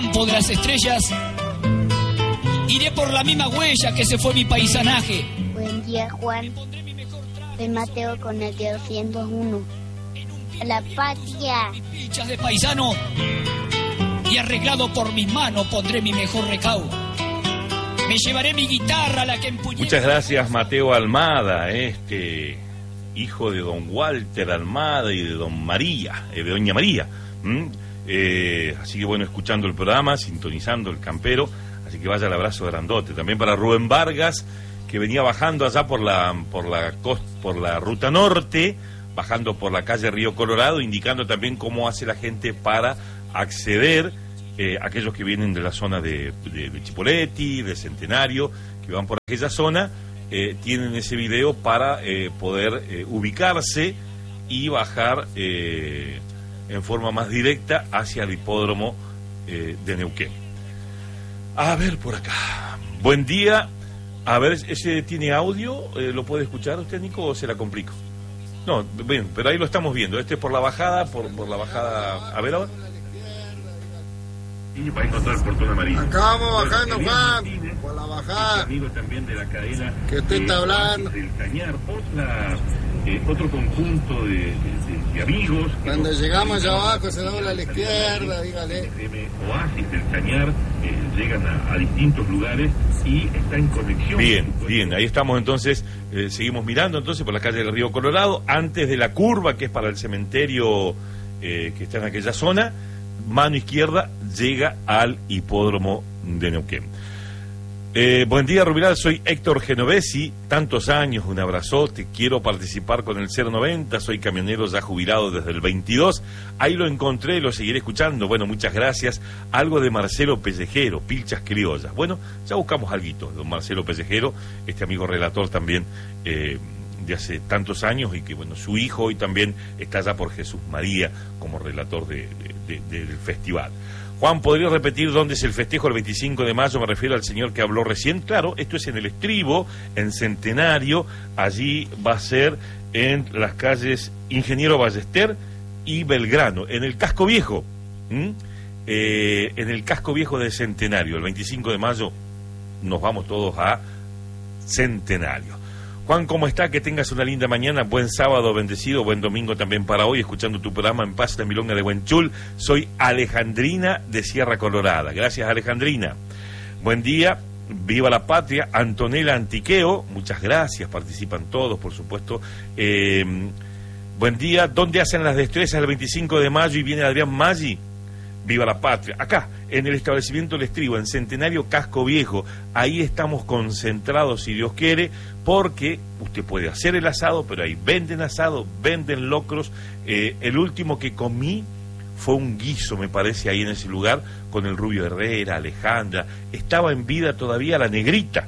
campo de las estrellas, iré por la misma huella que se fue mi paisanaje. Buen día, Juan. Soy Mateo con el 201. La patria. Fichas de paisano y arreglado por mis manos pondré mi mejor recaudo. Me llevaré mi guitarra, la que empuñé. Muchas gracias, Mateo Almada, hijo de don Walter Almada y de don María, de doña María. Así que bueno, escuchando el programa, sintonizando el campero, así que vaya el abrazo grandote. También para Rubén Vargas, que venía bajando allá por la ruta norte, bajando por la calle Río Colorado, indicando también cómo hace la gente para acceder, aquellos que vienen de la zona de Chipoleti, de Centenario, que van por aquella zona, tienen ese video para poder ubicarse y bajar en forma más directa hacia el hipódromo de Neuquén. A ver por acá. Buen día. A ver, ¿ese tiene audio? ¿Lo puede escuchar usted, Nico, o se la complico? No, bien, pero ahí lo estamos viendo. Este es por la bajada, por la bajada. A ver ahora. Y va a encontrar el portón amarillo. Acá vamos bajando, Juan, por la bajada. Amigo también de la cadena. Que usted está hablando. Del Cañar, otro conjunto de amigos. Cuando llegamos allá abajo, se dobla a la izquierda, dígale. Oasis del Cañar, llegan a distintos lugares y está en conexión. Bien, ahí estamos entonces, seguimos mirando entonces por la calle del Río Colorado, antes de la curva que es para el cementerio que está en aquella zona. Mano izquierda llega al hipódromo de Neuquén. Buen día, Rubiral, soy Héctor Genovesi, tantos años, un abrazote, quiero participar con el 090, soy camionero ya jubilado desde el 22, ahí lo encontré, lo seguiré escuchando, bueno, muchas gracias. Algo de Marcelo Pellejero, Pilchas Criollas, bueno, ya buscamos alguito, don Marcelo Pellejero, este amigo relator también de hace tantos años, y que bueno, su hijo hoy también está allá por Jesús María como relator del festival. Juan, ¿podría repetir dónde es el festejo el 25 de mayo? Me refiero al señor que habló recién. Claro, esto es en el Estribo, en Centenario. Allí va a ser en las calles Ingeniero Ballester y Belgrano, en el Casco Viejo. En el Casco Viejo de Centenario. El 25 de mayo nos vamos todos a Centenario. Juan, ¿cómo está? Que tengas una linda mañana, buen sábado, bendecido, buen domingo también para hoy, escuchando tu programa En Paz, la Milonga de Huenchul. Soy Alejandrina de Sierra Colorada. Gracias, Alejandrina. Buen día, viva la patria. Antonella Antiqueo, muchas gracias, participan todos, por supuesto. Buen día, ¿dónde hacen las destrezas el 25 de mayo y viene Adrián Maggi? Viva la patria. Acá, en el establecimiento El Estribo, en Centenario Casco Viejo, ahí estamos concentrados, si Dios quiere, porque usted puede hacer el asado, pero ahí venden asado, venden locros. El último que comí fue un guiso, me parece, ahí en ese lugar, con el Rubio Herrera, Alejandra, estaba en vida todavía la Negrita,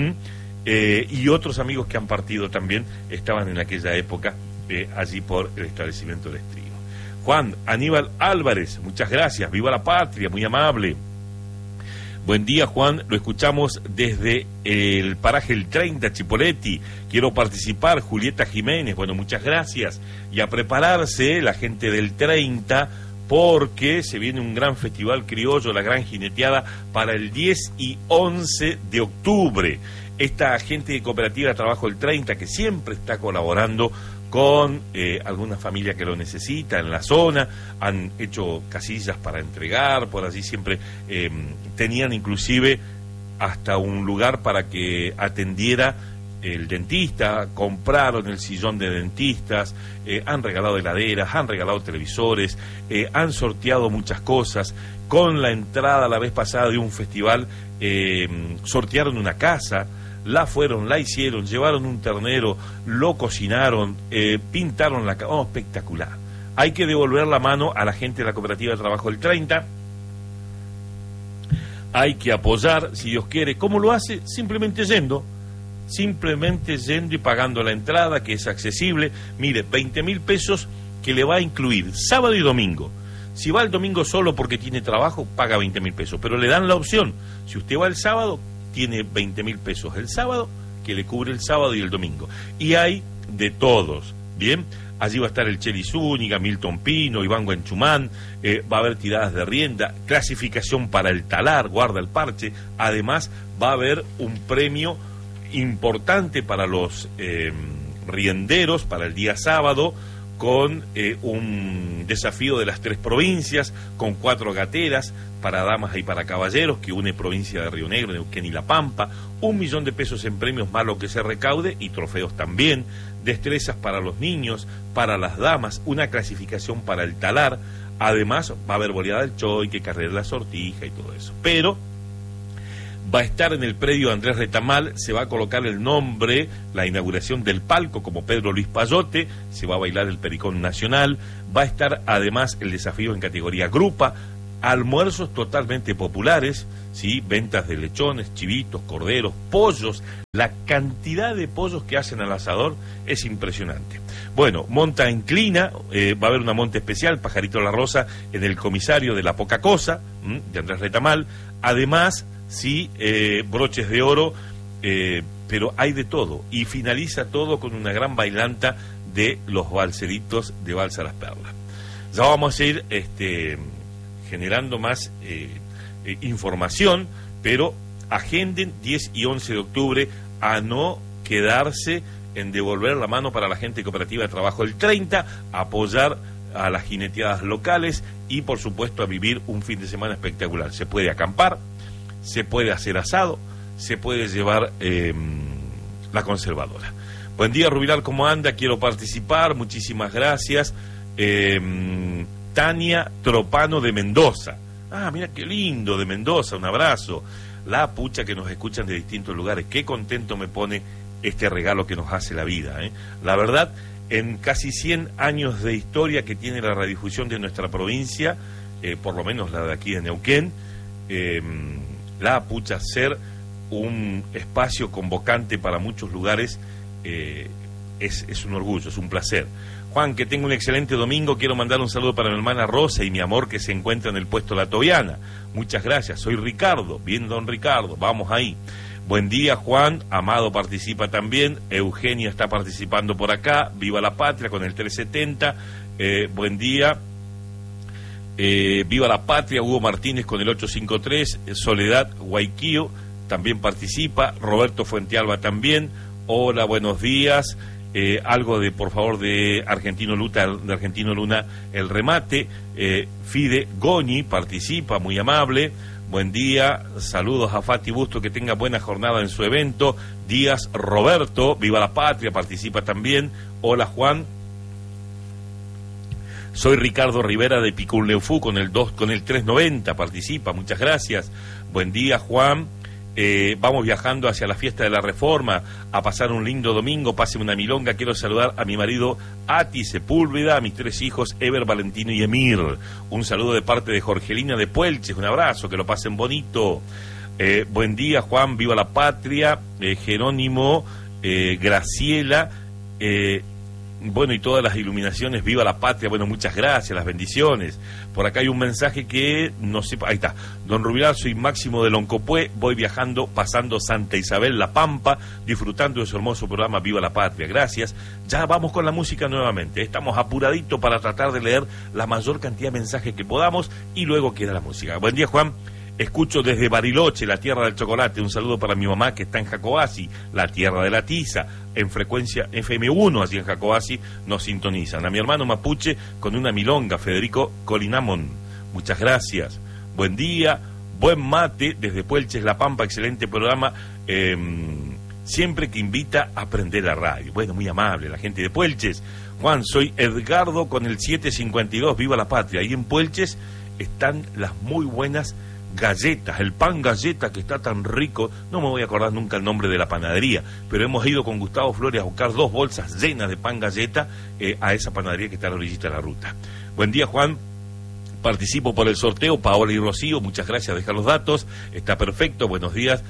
y otros amigos que han partido también estaban en aquella época allí por el establecimiento El Estribo. Juan, Aníbal Álvarez, muchas gracias, viva la patria, muy amable. Buen día, Juan, lo escuchamos desde el paraje El 30, Chipoleti, quiero participar, Julieta Jiménez, bueno, muchas gracias, y a prepararse la gente del 30, porque se viene un gran festival criollo, la Gran Jineteada, para el 10 y 11 de octubre. Esta gente de Cooperativa de Trabajo El 30, que siempre está colaborando con alguna familia que lo necesita en la zona, han hecho casillas para entregar, por allí siempre tenían inclusive hasta un lugar para que atendiera el dentista, compraron el sillón de dentistas, han regalado heladeras, han regalado televisores, han sorteado muchas cosas. Con la entrada la vez pasada de un festival, sortearon una casa, la hicieron, llevaron un ternero, lo cocinaron, pintaron la casa, espectacular. Hay que devolver la mano a la gente de la Cooperativa de Trabajo del 30, hay que apoyar, si Dios quiere. ¿Cómo lo hace? Simplemente yendo y pagando la entrada, que es accesible. Mire, 20.000 pesos que le va a incluir sábado y domingo. Si va el domingo solo porque tiene trabajo, paga 20.000 pesos, pero le dan la opción, si usted va el sábado, tiene 20.000 pesos el sábado, que le cubre el sábado y el domingo. Y hay de todos, ¿bien? Allí va a estar el Cheli Zúñiga, Milton Pino, Iván Guanchumán, va a haber tiradas de rienda, clasificación para el talar, guarda el parche. Además va a haber un premio importante para los rienderos para el día sábado, con un desafío de las 3 provincias, con 4 gateras para damas y para caballeros, que une provincia de Río Negro, Neuquén y La Pampa, 1 millón de pesos en premios más lo que se recaude, y trofeos también, destrezas para los niños, para las damas, una clasificación para el talar. Además va a haber boleada del choique, carrera de la sortija y todo eso. Pero va a estar en el predio de Andrés Retamal, se va a colocar el nombre, la inauguración del palco como Pedro Luis Payote, se va a bailar el Pericón Nacional, va a estar además el desafío en categoría grupa, almuerzos totalmente populares, ¿sí? Ventas de lechones, chivitos, corderos, pollos, la cantidad de pollos que hacen al asador es impresionante. Bueno, monta inclina, va a haber una monta especial, Pajarito La Rosa, en el comisario de La Poca Cosa, de Andrés Retamal, además, sí, broches de oro, pero hay de todo, y finaliza todo con una gran bailanta de los balseritos de Balsa Las Perlas. Ya vamos a ir generando más información, pero agenden 10 y 11 de octubre a no quedarse en devolver la mano para la gente cooperativa de trabajo. El 30, apoyar a las jineteadas locales y, por supuesto, a vivir un fin de semana espectacular. Se puede acampar, se puede hacer asado, se puede llevar la conservadora. Buen día, Rubilar, ¿cómo anda? Quiero participar, muchísimas gracias. Tania Tropano de Mendoza. Ah, mira qué lindo, de Mendoza, un abrazo. La pucha que nos escuchan de distintos lugares. Qué contento me pone este regalo que nos hace la vida, ¿eh? La verdad, en casi 100 años de historia que tiene la radiodifusión de nuestra provincia, por lo menos la de aquí de Neuquén, la pucha, ser un espacio convocante para muchos lugares, es un orgullo, es un placer. Juan, que tenga un excelente domingo. Quiero mandar un saludo para mi hermana Rosa y mi amor, que se encuentra en el puesto La Tobiana. Muchas gracias. Soy Ricardo. Bien, don Ricardo. Vamos ahí. Buen día, Juan. Amado participa también. Eugenia está participando por acá. Viva la Patria con el 370. Buen día. Viva la Patria. Hugo Martínez con el 853. Soledad Guayquío también participa. Roberto Fuentealba también. Hola, buenos días. Algo de, por favor, de Argentino Luna, el remate. Fide Goñi participa, muy amable. Buen día, saludos a Fati Busto, que tenga buena jornada en su evento. Díaz Roberto, viva la Patria, participa también. Hola, Juan. Soy Ricardo Rivera de Picunleufú con el 390, participa, muchas gracias. Buen día, Juan. Vamos viajando hacia la fiesta de la Reforma, a pasar un lindo domingo. Páseme una milonga. Quiero saludar a mi marido Ati Sepúlveda, a mis 3 hijos Ever, Valentino y Emir. Un saludo de parte de Jorgelina de Puelches, un abrazo, que lo pasen bonito. Buen día, Juan, viva la Patria. Jerónimo, Graciela, bueno, y todas las iluminaciones, viva la Patria. Bueno, muchas gracias, las bendiciones. Por acá hay un mensaje que no sé, ahí está. Don Rubilar, soy Máximo de Loncopué, voy viajando, pasando Santa Isabel, La Pampa, disfrutando de su hermoso programa Viva la Patria. Gracias. Ya vamos con la música nuevamente. Estamos apuraditos para tratar de leer la mayor cantidad de mensajes que podamos y luego queda la música. Buen día, Juan. Escucho desde Bariloche, la tierra del chocolate. Un saludo para mi mamá, que está en Jacobasi, la tierra de la tiza. En frecuencia FM1, así en Jacobasi, nos sintonizan. A mi hermano mapuche con una milonga, Federico Colinamón. Muchas gracias. Buen día, buen mate desde Puelches, La Pampa. Excelente programa. Siempre que invita a aprender la radio. Bueno, muy amable la gente de Puelches. Juan, soy Edgardo con el 752. Viva la Patria. Ahí en Puelches están las muy buenas galletas, el pan galleta que está tan rico. No me voy a acordar nunca el nombre de la panadería, pero hemos ido con Gustavo Flores a buscar 2 bolsas llenas de pan galleta a esa panadería que está a la orillita de la ruta. Buen día, Juan. Participo por el sorteo, Paola y Rocío, muchas gracias, deja los datos, está perfecto. Buenos días.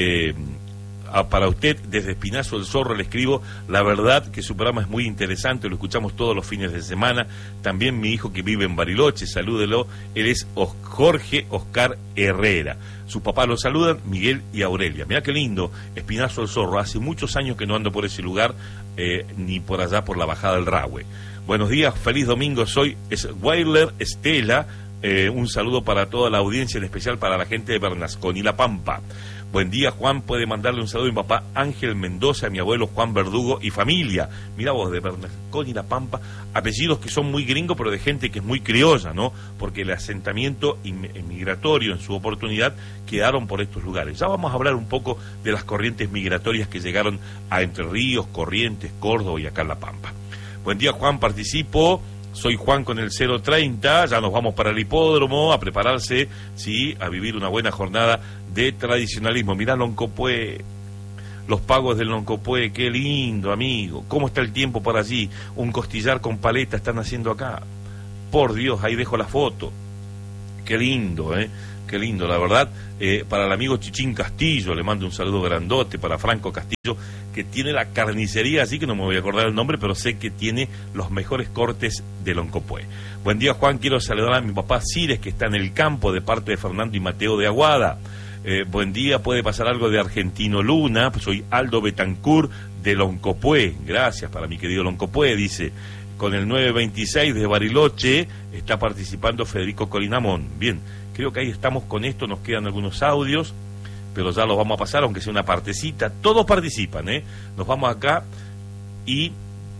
Para usted, desde Espinazo del Zorro le escribo, la verdad que su programa es muy interesante, lo escuchamos todos los fines de semana. También mi hijo que vive en Bariloche, salúdelo, él es Jorge Oscar Herrera. Sus papás lo saludan, Miguel y Aurelia. Mirá qué lindo, Espinazo del Zorro, hace muchos años que no ando por ese lugar, ni por allá por la bajada del Rahue. Buenos días, feliz domingo, soy Weiler Estela. Un saludo para toda la audiencia, en especial para la gente de Bernasconi y La Pampa. Buen día, Juan, puede mandarle un saludo a mi papá Ángel Mendoza, a mi abuelo Juan Verdugo y familia. Mira vos, de Bernasconi y La Pampa, apellidos que son muy gringos, pero de gente que es muy criolla, ¿no? Porque el asentamiento migratorio en su oportunidad quedaron por estos lugares. Ya vamos a hablar un poco de las corrientes migratorias que llegaron a Entre Ríos, Corrientes, Córdoba y acá en La Pampa. Buen día, Juan, participo. Soy Juan con el 030, ya nos vamos para el hipódromo a prepararse, sí, a vivir una buena jornada de tradicionalismo. Mirá Loncopué, los pagos del Loncopué, qué lindo, amigo. ¿Cómo está el tiempo por allí? Un costillar con paleta están haciendo acá. Por Dios, ahí dejo la foto. Qué lindo, qué lindo, la verdad. Para el amigo Chichín Castillo, le mando un saludo grandote, para Franco Castillo, que tiene la carnicería, así que no me voy a acordar el nombre, pero sé que tiene los mejores cortes de Loncopué. Buen día, Juan, quiero saludar a mi papá Cires, que está en el campo, de parte de Fernando y Mateo de Aguada. Buen día, puede pasar algo de Argentino Luna, soy Aldo Betancourt de Loncopué, gracias para mi querido Loncopué, dice. Con el 926 de Bariloche está participando Federico Colinamón. Bien, creo que ahí estamos con esto, nos quedan algunos audios, pero ya los vamos a pasar, aunque sea una partecita. Todos participan, Nos vamos acá y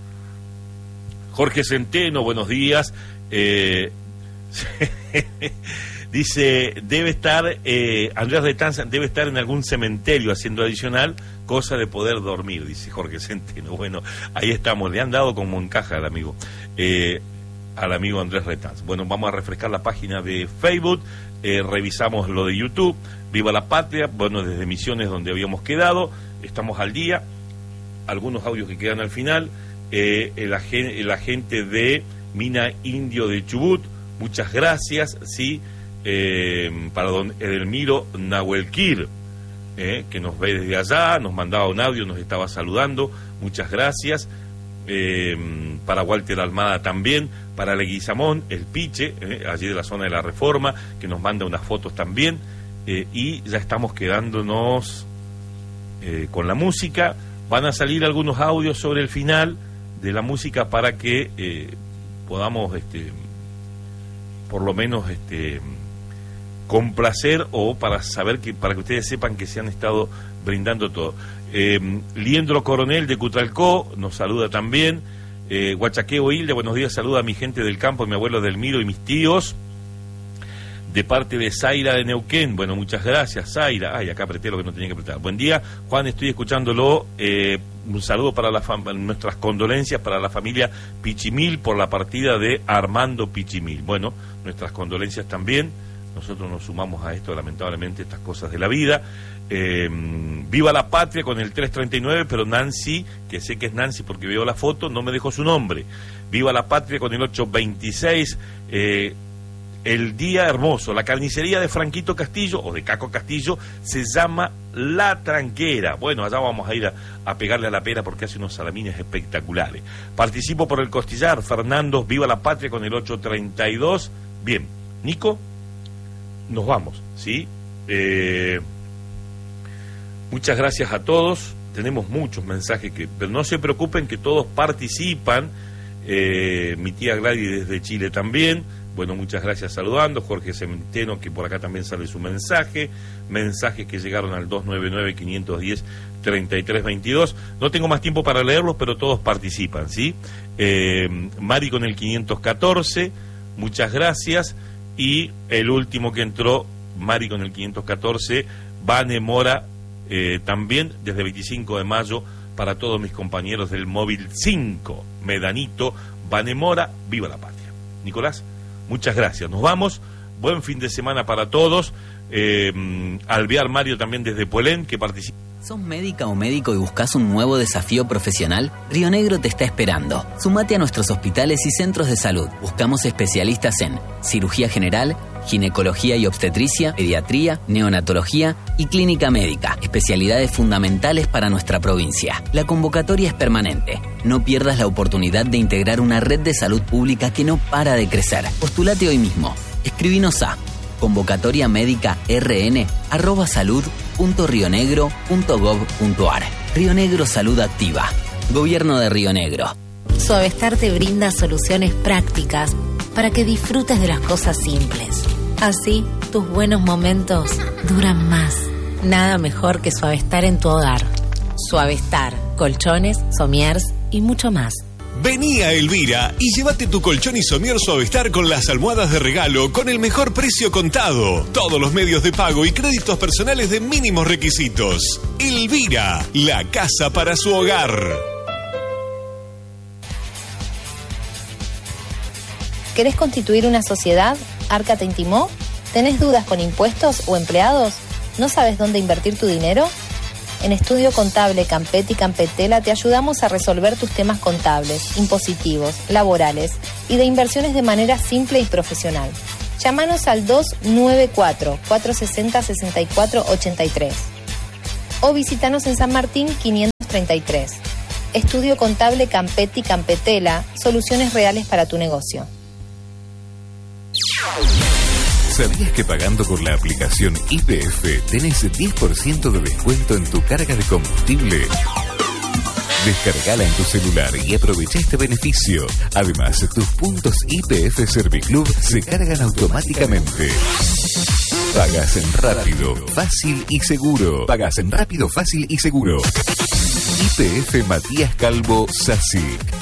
Jorge Centeno, buenos días. Dice, debe estar, Andrés Retanza debe estar en algún cementerio haciendo adicional, cosa de poder dormir, dice Jorge Centeno. Bueno, ahí estamos, le han dado como encaja al amigo Andrés Retanza. Bueno, vamos a refrescar la página de Facebook, revisamos lo de YouTube, Viva la Patria, bueno, desde Misiones donde habíamos quedado, estamos al día, algunos audios que quedan al final, la gente de Mina Indio de Chubut, muchas gracias, sí, para don Edelmiro Nahuelquir, que nos ve desde allá, nos mandaba un audio, nos estaba saludando, muchas gracias. Para Walter Almada también, para Leguizamón, el Piche, allí de la zona de la Reforma, que nos manda unas fotos también, y ya estamos quedándonos con la música. Van a salir algunos audios sobre el final de la música para que podamos por lo menos complacer, o para saber para que ustedes sepan que se han estado brindando todo. Liendro Coronel de Cutralcó nos saluda también. Huachaqueo Hilde, buenos días, saluda a mi gente del campo, mi abuelo Delmiro y mis tíos, de parte de Zaira de Neuquén. Bueno, muchas gracias, Zaira. Ay, acá apreté lo que no tenía que apretar. Buen día, Juan, estoy escuchándolo. Un saludo para nuestras condolencias para la familia Pichimil por la partida de Armando Pichimil. Bueno, nuestras condolencias también. Nosotros nos sumamos a esto, lamentablemente, estas cosas de la vida. Viva la Patria con el 339, pero Nancy, que sé que es Nancy porque veo la foto, no me dejó su nombre. Viva la Patria con el 826. El día hermoso, la carnicería de Franquito Castillo, o de Caco Castillo, se llama La Tranquera. Bueno, allá vamos a ir a pegarle a la pera porque hace unos salamines espectaculares. Participo por el costillar, Fernando, Viva la Patria con el 832. Bien, Nico, nos vamos, ¿sí? Muchas gracias a todos. Tenemos muchos mensajes, pero no se preocupen que todos participan. Mi tía Gladys desde Chile también. Bueno, muchas gracias saludando. Jorge Centeno, que por acá también sale su mensaje. Mensajes que llegaron al 299-510-3322. No tengo más tiempo para leerlos, pero todos participan, ¿sí? Mari con el 514, muchas gracias. Y el último que entró, Mari con el 514, Vane Mora, también desde 25 de mayo, para todos mis compañeros del Móvil 5, Medanito, Vane Mora, Viva la Patria. Nicolás, muchas gracias. Nos vamos. Buen fin de semana para todos. Alvear Mario también desde Puelén, que participa. ¿Sos médica o médico y buscas un nuevo desafío profesional? Río Negro te está esperando. Sumate a nuestros hospitales y centros de salud. Buscamos especialistas en cirugía general, ginecología y obstetricia, pediatría, neonatología y clínica médica. Especialidades fundamentales para nuestra provincia. La convocatoria es permanente. No pierdas la oportunidad de integrar una red de salud pública que no para de crecer. Postulate hoy mismo. Escribinos a convocatoriamedica@salud.rionegro.gov.ar. Río Negro Salud Activa. Gobierno de Río Negro. Suavestar te brinda soluciones prácticas para que disfrutes de las cosas simples. Así, tus buenos momentos duran más. Nada mejor que Suavestar en tu hogar. Suavestar, colchones, somiers y mucho más. Vení a Elvira y llévate tu colchón y somier Suavestar con las almohadas de regalo con el mejor precio contado. Todos los medios de pago y créditos personales de mínimos requisitos. Elvira, la casa para su hogar. ¿Querés constituir una sociedad? ¿Arca te intimó? ¿Tenés dudas con impuestos o empleados? ¿No sabes dónde invertir tu dinero? En Estudio Contable Campetti Campetela te ayudamos a resolver tus temas contables, impositivos, laborales y de inversiones de manera simple y profesional. Llámanos al 294-460-6483 o visítanos en San Martín 533. Estudio Contable Campetti Campetela, soluciones reales para tu negocio. ¿Sabías que pagando por la aplicación YPF tenés 10% de descuento en tu carga de combustible? Descargala en tu celular y aprovecha este beneficio. Además, tus puntos YPF Serviclub se cargan automáticamente. Pagas en rápido, fácil y seguro. Pagas en rápido, fácil y seguro. YPF Matías Calvo Sasic.